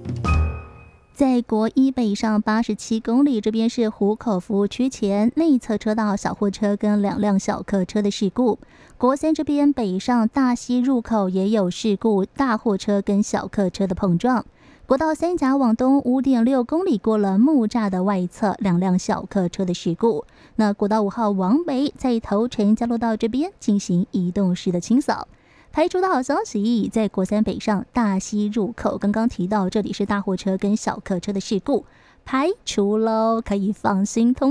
在国一北上87公里，这边是湖口服务区前内侧车道小货车跟2辆小客车的事故。国三这边北上大溪入口也有事故，大货车跟小客车的碰撞。国道三甲往东5.6公里过了木栅的外侧，2辆小客车的事故。那国道5号往北在头城交流道这边进行移动式的清扫。排除的好消息，在国三北上大溪入口，刚刚提到这里是大货车跟小客车的事故，排除喽，可以放心通